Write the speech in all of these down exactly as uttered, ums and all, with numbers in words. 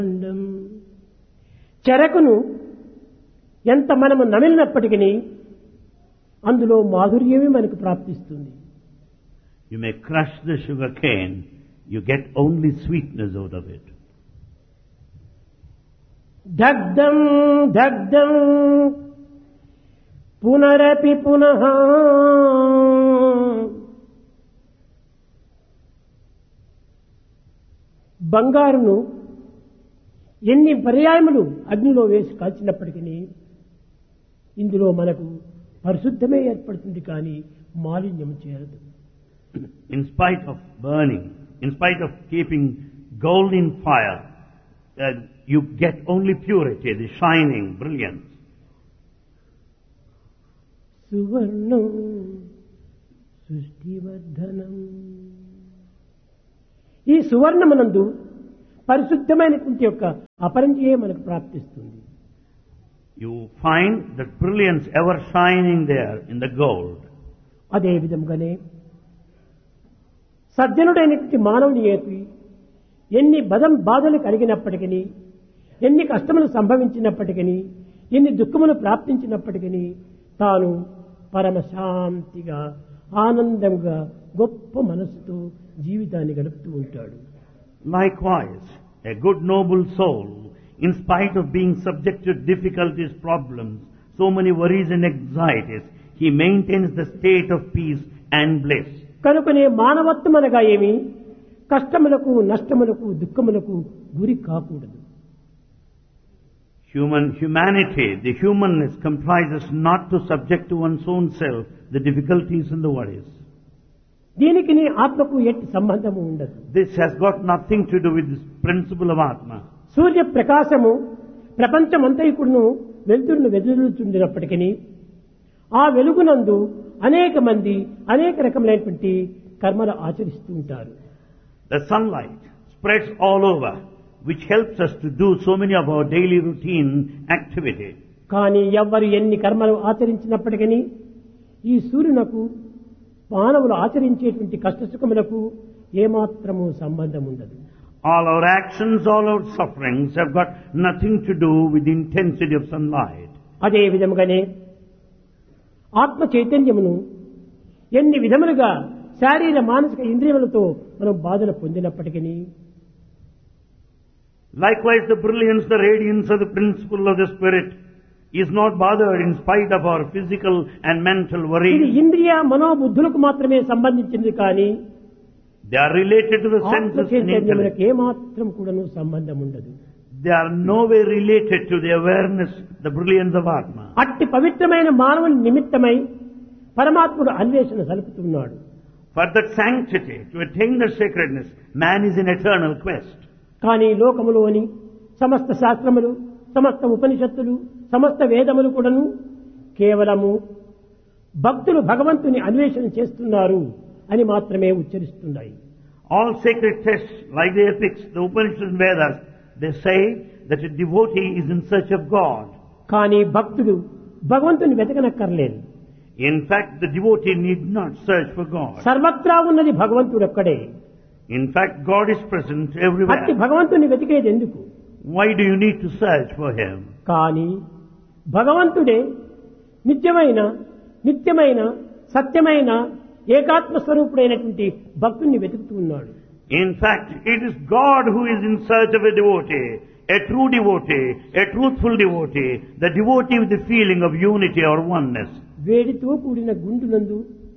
చెరకును ఎంత మనము నమిలినప్పటికీ అందులో మాధుర్యమే మనకు ప్రాప్తిస్తుంది. You may crush the sugar cane, you get only sweetness out of it. దగ్ధం దగ్ధం పునరపి పునః బంగారును ఎన్ని పర్యాయములు అగ్నిలో వేసి కాల్చినప్పటికీ ఇందులో మనకు పరిశుద్ధమే ఏర్పడుతుంది కానీ మాలిన్యం చేరదు. In spite of burning, in spite of keeping gold in fire, uh, you get only purity, the shining, brilliance. సువర్ణం సృష్టివర్ధనం. ఈ సువర్ణమునందు పరిశుద్ధమైనటువంటి యొక్క అపరంజియే మనకు ప్రాప్తిస్తుంది. You find that brilliance ever shining there in the gold. అదే విధంగానే సజ్జనుడైనటువంటి మానవుని ఏపి ఎన్ని బదం బాధలు కలిగినప్పటికీ, ఎన్ని కష్టములు సంభవించినప్పటికీ, ఎన్ని దుఃఖములు ప్రాప్తించినప్పటికీ తాను పరమశాంతిగా ఆనందంగా గొప్ప మనస్సుతో జీవితాన్ని గడుపుతూ ఉంటాడు. Likewise, a good noble soul, in spite of being subject to difficulties, problems, so many worries and anxieties, he maintains the state of peace and bliss. కనుకనే మానవత్వం అనగా ఏమి? కష్టములకు, నష్టములకు, దుఃఖములకు గురి కాకూడదు. Human humanity, the humanness comprises not to subject to one's own self the difficulties and the worries. దీనికి నీ ఆత్మకు ఎట్టి సంబంధము ఉండదు. This has got nothing to do with this principle of Atma. సూర్య ప్రకాశము ప్రపంచమంతైకుడును వెలుతురును వెదజల్లుచుండినప్పటికీ ఆ వెలుగునందు అనేక మంది అనేక రకములైనటువంటి కర్మలు ఆచరిస్తూ ఉంటారు. The sunlight spreads all over, which helps us to do so many of our daily routine activities. కానీ ఎవ్వరు ఎన్ని కర్మలు ఆచరించినప్పటికీ ఈ సూర్యునకు మానవులు ఆచరించేటువంటి కష్టసుఖములకు ఏమాత్రము సంబంధం ఉండదు. All our actions, all our sufferings have got nothing to do with the intensity of sunlight. అదే విధముగానే ఆత్మ చైతన్యమును ఎన్ని విధములుగా శారీర మానసిక ఇంద్రియములతో మనం బాధలు పొందినప్పటికీ, Likewise, the brilliance, the radiance of the principle of the Spirit is not bothered in spite of our physical and mental ఇది worries. ఇంద్రియ మనోబుద్ధులకు మాత్రమే సంబంధించింది కానీ They are related to the ఆత్మ senses and చైతన్యములకు intellect. ఏమాత్రం కూడాను సంబంధం ఉండదు. They are no way related to the awareness, the brilliance of Atma. అట్టి పవిత్రమైన మానవుని నిమిత్తమై పరమాత్ముడు అన్వేషణ సలుపుతున్నాడు. For that sanctity, to attain that sacredness, man is in eternal quest. కానీ లోకములోని సమస్త శాస్త్రములు, సమస్త ఉపనిషత్తులు, సమస్త వేదములు కూడాను కేవలము భక్తులు భగవంతుని అన్వేషణ చేస్తున్నారు అని మాత్రమే ఉచ్చరిస్తున్నాయి. All sacred texts, like the epics, the Upanishads and Vedas, they say that a devotee is in search of God. కానీ భక్తుడు భగవంతుని వెతకనక్కర్లేదు. In fact, the devotee need not search for God. సర్వత్రా ఉన్నది భగవంతుడు ఒక్కడే. In fact, God is present అట్టి everywhere. భగవంతుని వెతికేది ఎందుకు? Why do you need to search for Him? కానీ భగవంతుడే నిత్యమైన నిత్యమైన సత్యమైన ఏకాత్మ స్వరూపుడైనటువంటి భక్తుని వెతుకుతూ ఉన్నాడు. In fact, it is God who is in search of a devotee, a true devotee, a truthful devotee, the devotee with the feeling of unity or oneness. వేడితో కూడిన గుండునందు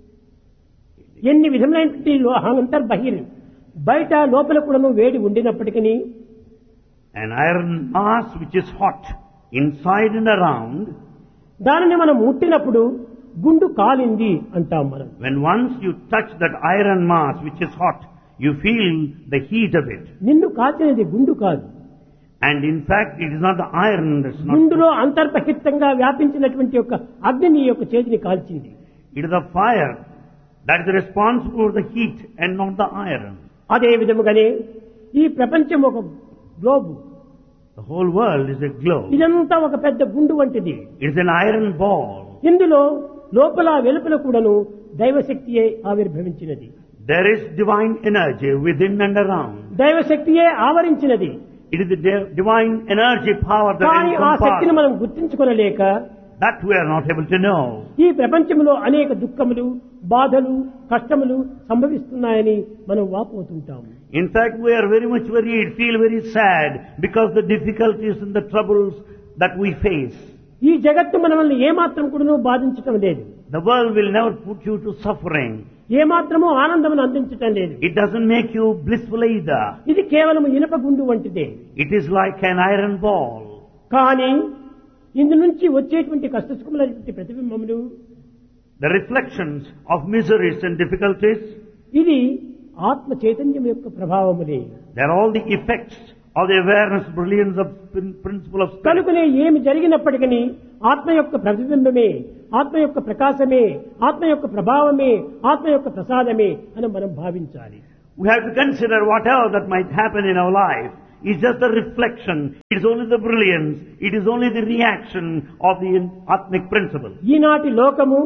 ఎన్ని విధములైనటువంటి అంతర్బహిర్ బయట లోపల కూడాను వేడి ఉండినప్పటికీ An iron mass which is hot inside and around, దానిని మనం ముట్టినప్పుడు గుండు కాలింది అంటాం మనం. when once you touch that iron mass which is hot, you feel the heat of it. నిన్ను కాల్చినది గుండు కాదు. And in fact, it is not the iron that's not. గుండులో అంతర్బహితంగా వ్యాపించినటువంటి యొక్క అగ్ని నీ యొక్క చేతిని కాల్చింది. It is the fire that is responsible for the heat and not the iron. అదే విధముగానే ఈ ప్రపంచం ఒక globe. The whole world is a globe. ఇదంతా ఒక పెద్ద గుండు వంటిది. It is an iron ball. ఇందులో లోపల వెలుపల కూడాను దైవశక్తియే ఆవిర్భవించినది. There is divine energy within and around. దైవశక్తియే ఆవరించినది. It is the di- divine energy power that కానీ ఆ శక్తిని encompasses. మనం గుర్తించుకొనలేక That we are not able to know. ఈ ప్రపంచంలో అనేక దుఃఖములు, బాధలు, కష్టములు సంభవిస్తున్నాయని మనం వాపోతుంటాము. In fact, we are very much worried, feel very sad because the difficulties and the troubles that we face. ఈ జగత్తు మనల్ని ఏమాత్రం కూడా బాధించటం లేదు. The world will never put you to suffering. ఏమాత్రము ఆనందమును అందించటం లేదు. It doesn't make you blissful either. ఇది కేవలం ఇనుప గుండు వంటిదే. It is like an iron ball. కానీ ఇందు నుంచి వచ్చేటువంటి కష్టసుఖములైనటువంటి ప్రతిబింబములు, The reflections of miseries and difficulties, ఇది ఆత్మ చైతన్యం యొక్క ప్రభావములే. they are all the effects of the awareness, brilliance of prin- principle of spirit. కనుకనే ఏమి జరిగినప్పటికీ ఆత్మ యొక్క ప్రతిబింబమే, ఆత్మ యొక్క ప్రకాశమే, ఆత్మ యొక్క ప్రభావమే, ఆత్మ యొక్క ప్రసాదమే అని మనం భావించాలి. We have to consider whatever that might happen in our life is just a reflection. It is only the brilliance. It is only the reaction of the Atmic principle. ఈనాటి లోకము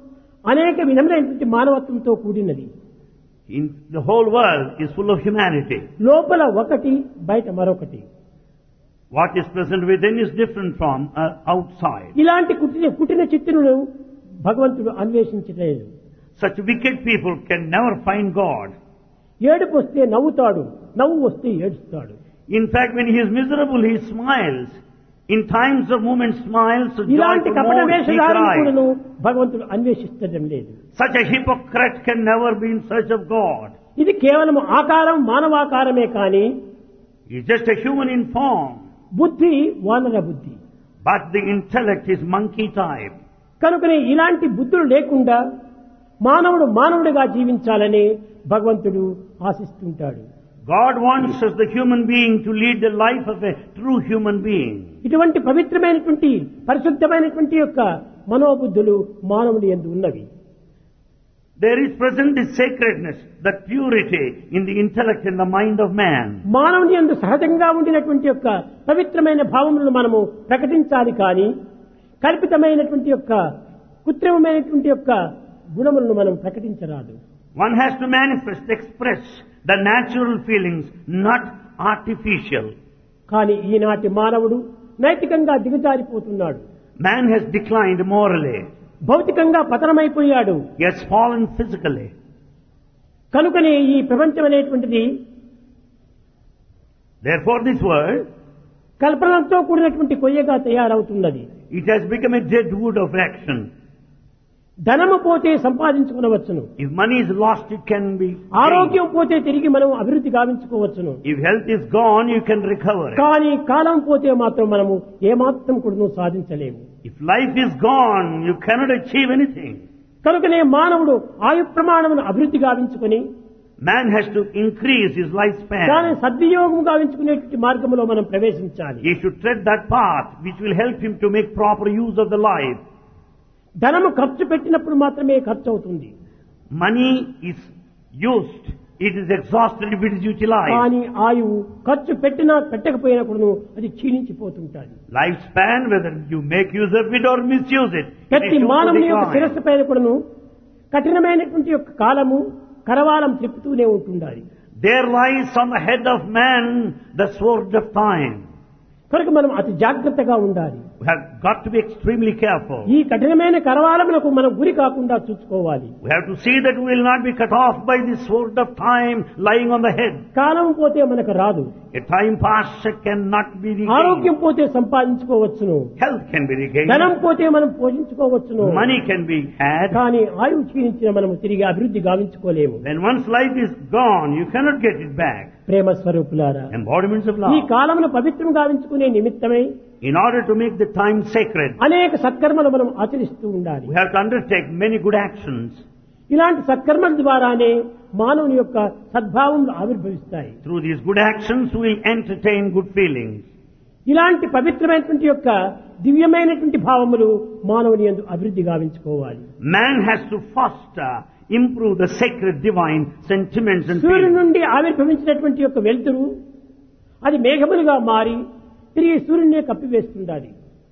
అనేక విధములైనటువంటి మానవత్వంతో కూడినది. In the whole world is full of humanity. లోపల ఒకటి, బయట మరొకటి. What is present within is different from uh, outside. ఇలాంటి కుటిన కుటిన చిత్తులను భగవంతుడు అన్వేషించలేదు. Such wicked people can never find God. ఏడుపు వస్తే నవ్వుతాడు, నవ్వు వస్తే ఏడుస్తాడు. In fact, when he is miserable, he smiles. In times of moment, smiles. So ఇలాంటి joyful కపట modes, he వేషధారణ cries. కూడాను భగవంతుడు అన్వేషిస్తడం లేదు. Such a hypocrite can never be in search of God. ఇది కేవలం ఆకారం మానవాకారమే కానీ He is just a human in form. బుద్ధి వానర బుద్ధి. But the intellect is monkey type. కనుకనే ఇలాంటి బుద్ధులు లేకుండా మానవుడు మానవుడిగా జీవించాలని భగవంతుడు ఆశిస్తుంటాడు. God wants us, the human being, to lead the life of a true human being. ఇటువంటి పవిత్రమైనటువంటి పరిశుద్ధమైనటువంటి యొక్క మనోబుద్ధులు మానవుని యందు ఉన్నవి. There is present the sacredness, the purity in the intellect and the mind of man. మానవుని యందు సహజంగా ఉండినటువంటి యొక్క పవిత్రమైన భావములను మనము ప్రకటించాలి కానీ కల్పితమైనటువంటి యొక్క కృత్రిమమైనటువంటి యొక్క గుణములను మనం ప్రకటించరాదు. One has to manifest, express the natural feelings, not artificial. కానీ ఈనాటి మానవుడు నైతికంగా దిగజారిపోతున్నాడు. Man has declined morally. భౌతికంగా పతనమైపోయాడు. He has fallen physically. కనుకనే ఈ ప్రపంచం అనేటువంటిది Therefore this world, కల్పనలతో కూడినటువంటి కొయ్యగా తయారవుతున్నది. it has become a dead wood of action. ధనము పోతే సంపాదించుకునవచ్చును. If money is lost, it can be gained. ఆరోగ్యం పోతే తిరిగి మనం అభివృద్ధి గావించుకోవచ్చును. If health is gone, you can recover it. కానీ కాలం పోతే మాత్రం మనము ఏమాత్రం కూడా సాధించలేము. If life is gone, you cannot achieve anything. కనుకనే మానవుడు ఆయు ప్రమాణమును అభివృద్ధి గావించుకొని Man has to increase his lifespan. దాని సద్వినియోగం గావించుకునేటువంటి మార్గంలో మనం ప్రవేశించాలి. He should tread that path which will help him to make proper use of the life. ధనము ఖర్చు పెట్టినప్పుడు మాత్రమే ఖర్చు అవుతుంది. Money is used. It is exhausted if it is utilized. కానీ ఆయువు ఖర్చు పెట్టినా పెట్టకపోయినా కూడా అది క్షీణించిపోతుంటాది. Lifespan, whether you make use of it or misuse it, it ప్రతి is sure to మానవుని యొక్క decline. శిరస్సు పైన కూడాను కఠినమైనటువంటి యొక్క కాలము కరవాలం తిప్పుతూనే ఉంటుండాలి. There lies on the head of man the sword of time. కనుక మనం అతి జాగ్రత్తగా ఉండాలి. We have got to be extremely careful. ఈ కఠినమైన కరవాలములకు మనం గురి కాకుండా చూసుకోవాలి. We have to see that we will not be cut off by the sword of time lying on the head. కాలం పోతే మనకు రాదు. A time past cannot be ఆరోగ్యం regained. పోతే సంపాదించుకోవచ్చును. Health can be regained. ధనం పోతే మనం పోషించుకోవచ్చును. Money can be had. కానీ ఆయువు క్షీణించిన మనం తిరిగి అభివృద్ధి గావించుకోలేము. When one's life is gone, you cannot get it back. ప్రేమ స్వరూపులారా, Embodiments of ఈ love. కాలమును పవిత్రం గావించుకునే నిమిత్తమై In order to make the time sacred, అనేక సత్కర్మలు మనం ఆచరిస్తూ ఉండాలి. we have to undertake many good actions. ఇలాంటి సత్కర్మల ద్వారానే మానవుని యొక్క సద్భావములు ఆవిర్భవిస్తాయి. Through these good actions, we will entertain good feelings. ఇలాంటి పవిత్రమైనటువంటి యొక్క దివ్యమైనటువంటి భావములు మానవుని యందు అభివృద్ధి గావించుకోవాలి. Man has to foster, improve the sacred divine sentiments and సూర్యుడి feelings. నుండి ఆవిర్భవించినటువంటి యొక్క వెలుతురు అది మేఘములుగా మారి తిరిగి సూర్యుడినే కప్పివేస్తుండాలి.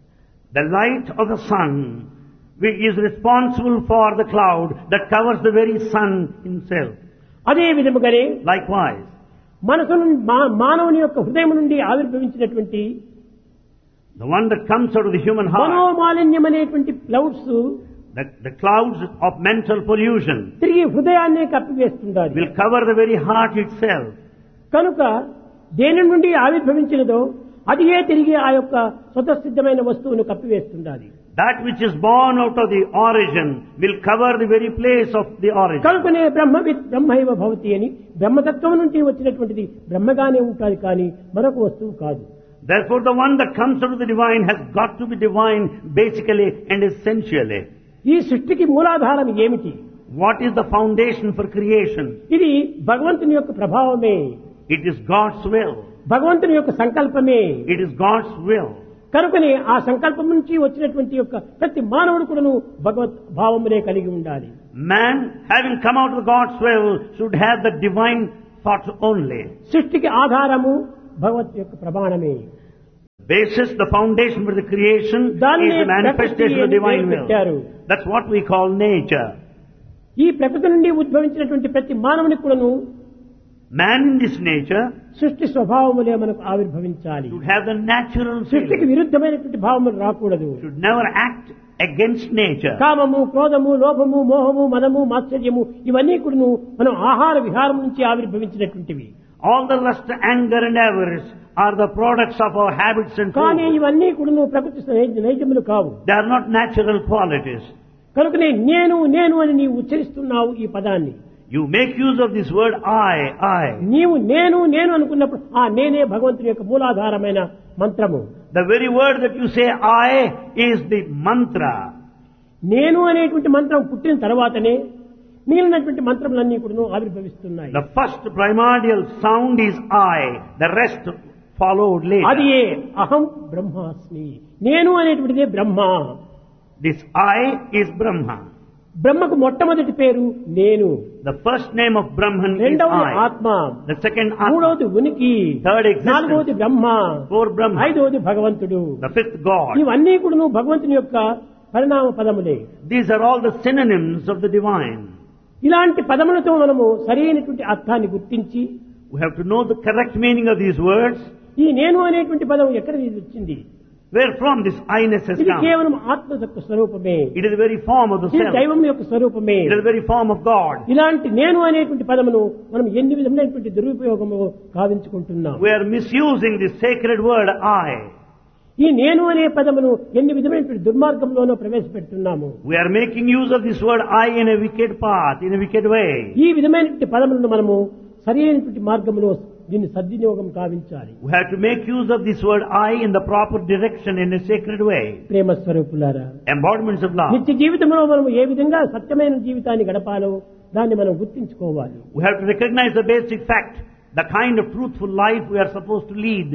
The light of the sun which is responsible for the cloud that covers the very sun himself. అదే విధముగానే Likewise, మనసు నుండి మా- మానవుని యొక్క హృదయం నుండి ఆవిర్భవించినటువంటి the one that comes out of the human heart, మనోమాలిన్యం అనేటువంటి clouds the, the clouds of mental pollution తిరిగి హృదయాన్నే కప్పివేస్తుండాలి. will cover the very heart itself. కనుక దేని నుండి ఆవిర్భవించినదో అది ఏ తిరిగి ఆ యొక్క స్వతసిద్ధమైన వస్తువును కప్పివేస్తుండాలి. That which is born out of the origin will cover the very place of the origin. కనుకనే బ్రహ్మవిత్ బ్రహ్మైవ భవతి అని బ్రహ్మతత్వం నుంచి వచ్చినటువంటిది బ్రహ్మగానే ఉంటుంది కానీ మరొక వస్తువు కాదు. Therefore, the one that comes out of the divine has got to be divine basically and essentially. ఈ సృష్టికి మూలాధారం ఏమిటి? What is the foundation for creation? ఇది భగవంతుని యొక్క ప్రభావమే, It is God's will. భగవంతుని యొక్క సంకల్పమే. It is God's will. కనుకనే ఆ సంకల్పం నుంచి వచ్చినటువంటి యొక్క ప్రతి మానవుడు కూడాను భగవత్ భావమునే కలిగి ఉండాలి. Man, having come out of God's will, should have the divine thoughts only. సృష్టికి ఆధారము భగవత్ యొక్క ప్రమాణమే. Basis, the foundation for the creation దాన్నే is the manifestation of the divine will. పెట్టారు. That's what we call nature. ఈ ప్రకృతి నుండి ఉద్భవించినటువంటి ప్రతి మానవునికి కూడాను Man in this nature సృష్టి స్వభావములే మనకు ఆవిర్భవించాలి. should have the natural సృష్టికి feeling. విరుద్ధమైనటువంటి భావములు రాకూడదు. Should never act against nature. కామము, క్రోధము, లోభము, మోహము, మదము, మాత్సర్యము ఇవన్నీ కూడాను మనం ఆహార విహారం నుంచి ఆవిర్భవించినటువంటివి. All the lust, anger and avarice are the products of our habits and కానీ food. ఇవన్నీ కూడాను ప్రకృతి నైజ- నైజములు కావు. They are not natural qualities. కనుకనే నేను నేను అని నీవు ఉచ్చరిస్తున్నావు ఈ పదాన్ని. You make use of this word I, I. నీవు నేను నేను అనుకున్నప్పుడు ఆ నేనే భగవంతుని యొక్క మూలాధారమైన మంత్రము. The very word that you say I is the mantra. నేను అనేటువంటి మంత్రం పుట్టిన తర్వాతనే మిగిలినటువంటి మంత్రములన్నీ కూడా ఆవిర్భవిస్తున్నాయి. The first primordial sound is I. The rest followed అది later. ఏ అహం బ్రహ్మాస్మి, నేను అనేటువంటిదే బ్రహ్మ. This I is Brahma. బ్రహ్మకు మొట్టమొదటి పేరు నేను, The first name of Brahman is రెండవది I. ఆత్మ, The second Atma. మూడవది ఉనికి, Third existence. నాలుగవది బ్రహ్మ, Fourth Brahma. ఐదవది భగవంతుడు. The fifth God. ఇవన్నీ కూడా భగవంతుని యొక్క పరిణామ పదములే. These are all the synonyms of the divine. ఇలాంటి పదములతో మనము సరైనటువంటి అర్థాన్ని గుర్తించి We have to know the correct meaning of these words. ఈ నేను అనేటువంటి పదం ఎక్కడ నుంచి వచ్చింది? Where from this I-ness has ఇది come. కేవలం ఆత్మ యొక్క స్వరూపమే, It is the very form of the ఇది self. దైవం యొక్క స్వరూపమే. It is the very form of God. ఇలాంటి నేను అనేటువంటి పదమును మనం ఎన్ని విధమైనటువంటి దురుపయోగము కావించుకుంటున్నాం. We are misusing this sacred word I. ఈ నేను అనే పదమును ఎన్ని విధమైనటువంటి దుర్మార్గంలోనూ ప్రవేశపెడుతున్నాము. We are making use of this word I in a wicked path, in a wicked way. ఈ విధమైనటువంటి పదములను మనము సరైనటువంటి మార్గంలో దీన్ని సద్వినియోగం కావించాలి. We have to make use of this word I in the proper direction, in a sacred way. ప్రేమ స్వరూపులారా, Embodiments of love. నిత్య జీవితంలో మనం ఏ విధంగా సత్యమైన జీవితాన్ని గడపాలో దాన్ని మనం గుర్తించుకోవాలి. We have to recognize the basic fact, the kind of truthful life we are supposed to lead.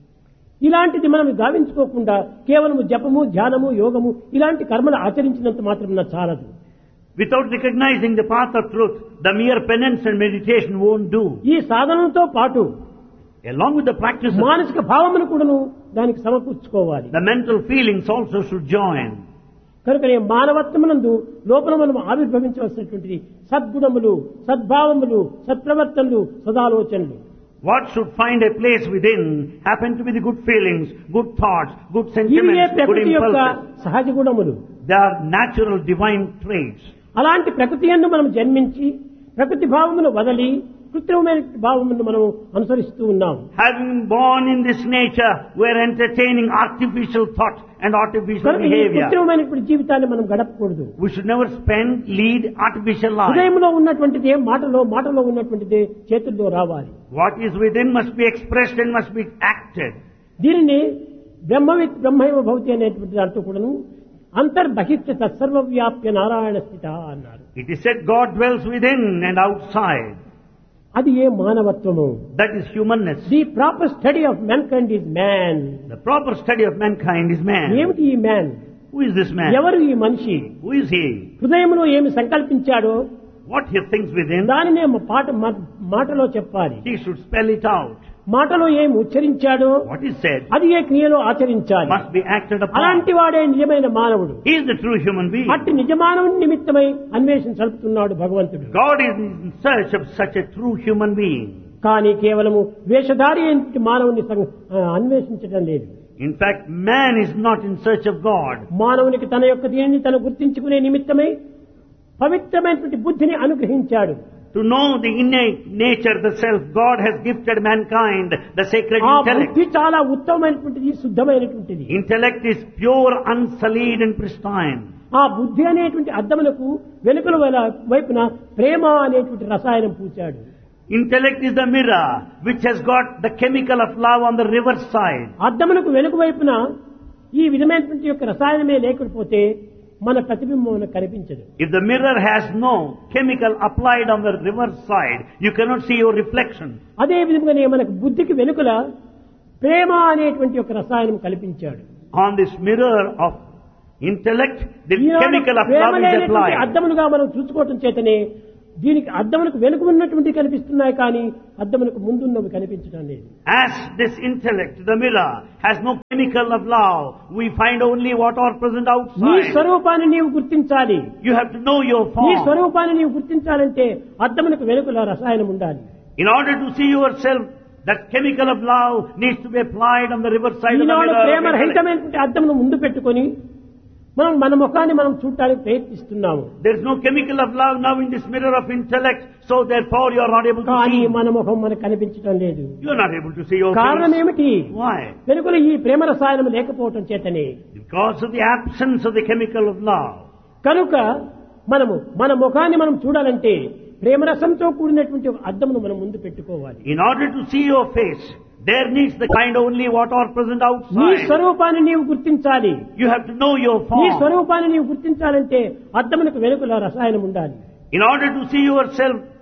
ఇలాంటిది మనం గావించుకోకుండా కేవలము జపము, ధ్యానము, యోగము ఇలాంటి కర్మలు ఆచరించినంత మాత్రం చాలదు. Without recognizing the path of truth, the mere penance and meditation won't do. ఈ సాధనతో పాటు Along with the practice, of- మానసిక భావమును కూడాను దానికి సమకూర్చుకోవాలి. the mental feelings also should join. కనుకనే మానవత్వమునందు లోపల మనం ఆవిర్భవించవలసినటువంటి సద్గుణములు, సద్భావములు, సత్ప్రవర్తనలు, సదాలోచనలు. What should find a place within happen to be the good feelings, good thoughts, good ఇవే sentiments, good ప్రకృతి యొక్క impulses. సహజ గుణములు. They are natural divine traits. అలాంటి ప్రకృతి యందు మనం జన్మించి ప్రకృతి భావమును వదలి కృత్రిమమైన భావమును మనం అనుసరిస్తూ ఉన్నాం. Having born in this nature, we are entertaining artificial thought and artificial కనుక ఈ behavior. కృత్రిమమైనటువంటి జీవితాన్ని మనం గడపకూడదు. We should never spend, lead artificial life. హృదయంలో ఉన్నటువంటిదే మాటలో, మాటలో ఉన్నటువంటిదే చేతుల్లో రావాలి. What is within must be expressed and must be acted. దీనిని బ్రహ్మవిత్ బ్రహ్మైవ భవతి అనేటువంటి దాంట్లో కూడాను అంతర్బహిష్ట తత్సర్వవ్యాప్య నారాయణ స్థిత అన్నారు. It is said God dwells within and outside. అది ఏ మానవత్వము? That is humanness. The proper study of man kind is man. The proper study of mankind is man. ఏమిటి ఈ man? Who is this man? ఎవరు ఈ మనిషి? Who is he? హృదయంలో ఏమి సంకల్పించాడో What he thinks within, దానినే పాట మా- మాటలో చెప్పాలి. he should spell it out. మాటలో ఏమి ఉచ్చరించాడో What is said అది ఏ క్రియలో ఆచరించాలి. must be acted అలాంటి upon. వాడే నిజమైన మానవుడు. He is the true human being. అట్టి నిజమానవుని నిమిత్తమై అన్వేషణ జరుపుతున్నాడు భగవంతుడు. God is in search of such a true human being. కానీ కేవలము వేషధారి అయినటువంటి మానవుని సం- ఆ, అన్వేషించడం లేదు. In fact, man is not in search of God. మానవునికి తన యొక్క దీనిని తను గుర్తించుకునే నిమిత్తమై పవిత్రమైనటువంటి బుద్ధిని అనుగ్రహించాడు. To know the innate nature, the self, God has gifted mankind the sacred ఆ intellect. బుద్ధి చాలా ఉత్తమమైనటువంటిది, శుద్ధమైనటువంటిది. Intellect is pure, unsullied and pristine. ఆ బుద్ధి అనేటువంటి అద్దములకు వెలుకల వైల- వైపున ప్రేమ అనేటువంటి రసాయనం పూచాడు. Intellect is the mirror which has got the chemical of love on the reverse side. అద్దములకు వెనుక వైపున ఈ విధమైనటువంటి యొక్క రసాయనమే లేకపోతే మన ప్రతిబింబం మనకు కనిపించదు. If the mirror has no chemical applied on the reverse side, you cannot see your reflection. అదే విధంగానే మనకు బుద్ధికి వెనుకల ప్రేమ అనేటువంటి ఒక రసాయనం కల్పించాడు. On this mirror of intellect, the Eenadu chemical of Prema love is లేనటువంటి applied. అద్దములుగా మనం చూసుకోవటం చేతనే దీనికి అద్దములకు వెనుక ఉన్నటువంటి కనిపిస్తున్నాయి, కానీ అద్దములకు ముందున్నవి కనిపించడం లేదు. As this intellect, the mirror, has no chemical of love, we find only what are present నీ outside. స్వరూపాన్ని నీవు గుర్తించాలి. You have to know your నీ form. స్వరూపాన్ని నీవు గుర్తించాలంటే అద్దములకు వెనుకల రసాయనం ఉండాలి. In order to see yourself, that chemical of love needs to be applied on the reverse side of the Eenadu mirror. of Prema intellect. రహితమైనటువంటి అద్దమును ముందు పెట్టుకొని మనం మన ముఖాన్ని మనం చూడటానికి ప్రయత్నిస్తున్నాము. There is no chemical of love now in this mirror of intellect, so therefore you are not able to కానీ see. మన ముఖం మనకు కనిపించడం లేదు. You are not able to see your కారణం face. ఏమిటి? Why? వెనుకల ఈ ప్రేమ రసాయనం లేకపోవటం చేతనే. Because of the absence of the chemical of love. కనుక మనము మన ముఖాన్ని మనం చూడాలంటే ప్రేమరసంతో కూడినటువంటి ఒక అద్దమును మనం ముందు పెట్టుకోవాలి. In order to see your face, there needs the kind only what are present నీ outside. స్వరూపాన్ని నీవు గుర్తించాలి. You have to know your నీ form. స్వరూపాన్ని నీవు గుర్తించాలంటే అద్దమునకు వెనుకల రసాయనం ఉండాలి. In order to see yourself,